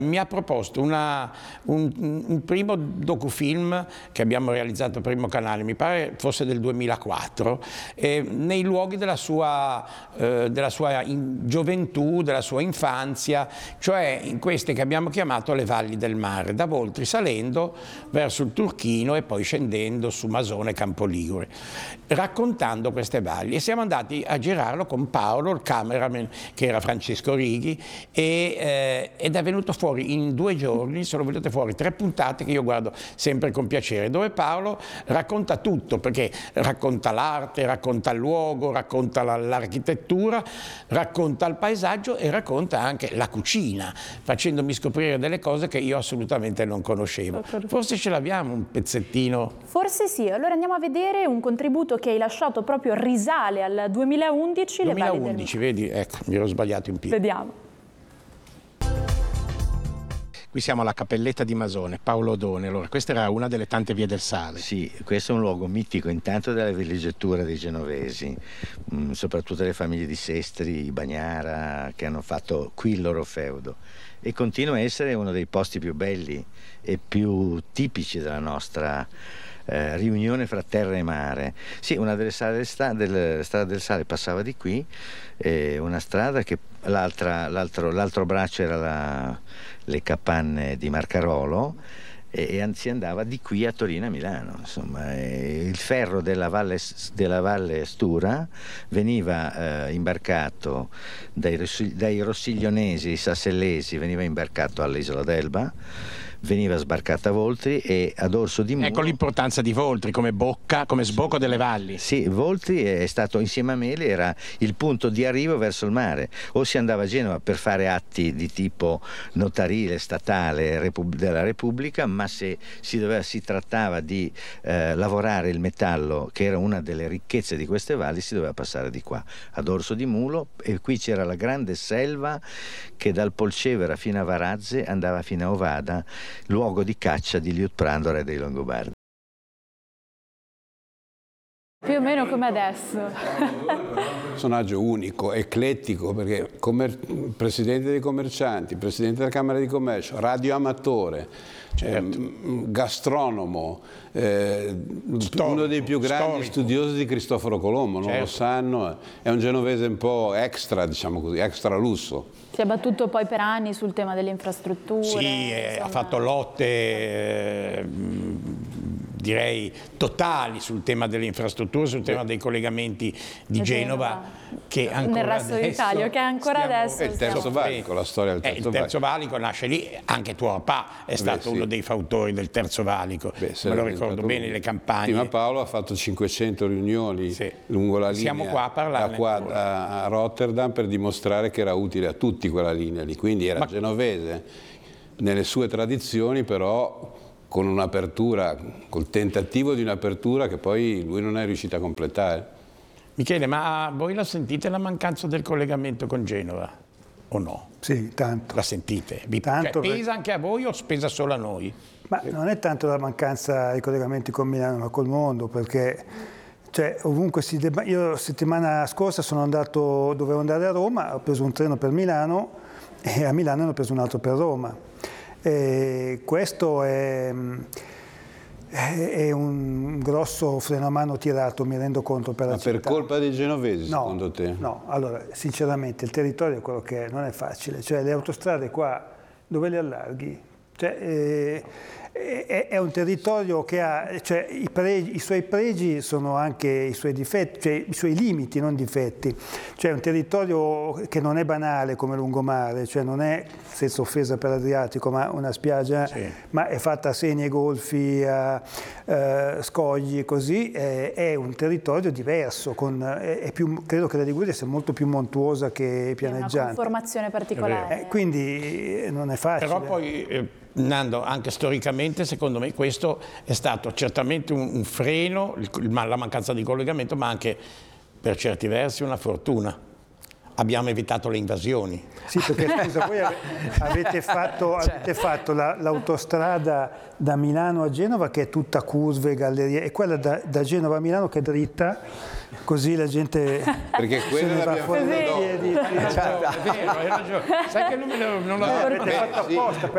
Mi ha proposto un primo docufilm che abbiamo realizzato al Primo Canale, mi pare fosse del 2004, nei luoghi della sua gioventù, della sua infanzia, cioè in queste che abbiamo chiamato le valli del mare, da Voltri salendo verso il Turchino e poi scendendo su Masone e Campoligure, raccontando queste valli. E siamo andati a girarlo con Paolo, il cameraman, che era Francesco Righi, ed è venuto fuori in 2 giorni, sono venute fuori 3 puntate che io guardo sempre con piacere, dove Paolo racconta tutto, perché racconta l'arte, racconta il luogo, racconta l'architettura, racconta il paesaggio e racconta anche la cucina, facendomi scoprire delle cose che io assolutamente non conoscevo. Forse ce l'abbiamo un pezzettino? Forse sì, allora andiamo a vedere un contributo che hai lasciato, proprio risale al 2011. 2011, vedi, ecco, mi ero sbagliato in piedi. Vediamo. Qui siamo alla Cappelletta di Masone, Paolo Odone. Allora, questa era una delle tante vie del sale. Sì, questo è un luogo mitico intanto della villeggiatura dei genovesi, soprattutto le famiglie di Sestri, Bagnara, che hanno fatto qui il loro feudo. E continua a essere uno dei posti più belli e più tipici della nostra riunione fra terra e mare. Sì, una delle strade del sale passava di qui, una strada che l'altro braccio era le capanne di Marcarolo, e si andava di qui a Torino e a Milano. Insomma, il ferro della Valle Stura veniva imbarcato dai rossiglionesi, sassellesi, veniva imbarcato all'isola d'Elba, veniva sbarcata a Voltri e ad Orso di Mulo. Ecco l'importanza di Voltri come bocca, come sbocco delle valli. Sì, Voltri è stato, insieme a Meli, era il punto di arrivo verso il mare. O si andava a Genova per fare atti di tipo notarile, statale, della Repubblica, ma se si trattava di lavorare il metallo, che era una delle ricchezze di queste valli, si doveva passare di qua, ad Orso di Mulo, e qui c'era la grande selva che dal Polcevera fino a Varazze andava fino a Ovada, luogo di caccia di Liutprando, re dei Longobardi. Più o meno come adesso. Personaggio unico, eclettico, perché presidente dei commercianti, presidente della Camera di Commercio, radioamatore, gastronomo, uno dei più grandi studiosi di Cristoforo Colombo, non lo sanno, è un genovese un po' extra, diciamo così, extra lusso. Si è battuto poi per anni sul tema delle infrastrutture. Sì, ha fatto lotte, direi, totali sul tema delle infrastrutture, sul tema dei collegamenti di Genova, che ancora nel resto d'Italia, che ancora adesso... È il Terzo Valico, la storia del Terzo Valico. Il Terzo Valico nasce lì, anche tuo papà è stato uno dei fautori del Terzo Valico, me lo ricordo bene, le campagne. Prima Paolo ha fatto 500 riunioni lungo la linea. Siamo qua a parlare. Da qua a Rotterdam, per dimostrare che era utile a tutti quella linea lì, quindi era genovese nelle sue tradizioni, però con un'apertura, col tentativo di un'apertura che poi lui non è riuscito a completare. Michele, ma voi la sentite la mancanza del collegamento con Genova o no? Sì, tanto. La sentite? Tanto pesa anche a voi o pesa solo a noi? Ma non è tanto la mancanza dei collegamenti con Milano, ma col mondo, perché ovunque io settimana scorsa dovevo andare a Roma, ho preso un treno per Milano e a Milano ne ho preso un altro per Roma. E questo è un grosso freno a mano tirato, mi rendo conto, per la città. Ma per colpa dei genovesi, secondo te? No, allora, sinceramente, il territorio è quello che è, non è facile. Cioè, le autostrade qua, dove le allarghi? È un territorio che ha, i suoi pregi sono anche i suoi difetti, i suoi limiti, non difetti. Cioè è un territorio che non è banale come lungomare, non è, senza offesa per l'Adriatico, ma una spiaggia, ma è fatta a seni e golfi, a scogli, così. È un territorio diverso, credo che la Liguria sia molto più montuosa che pianeggiante. È una conformazione particolare. Quindi non è facile. Però poi... Nando, anche storicamente secondo me questo è stato certamente un freno, la mancanza di collegamento, ma anche per certi versi una fortuna. Abbiamo evitato le invasioni. Sì, perché scusa, voi avete fatto l'autostrada da Milano a Genova, che è tutta curve, gallerie, e quella da Genova a Milano che è dritta, così la gente perché se ne va fuori dai dopo. piedi. È vero, hai ragione. Sai che non l'avevo L'avete fatto apposta.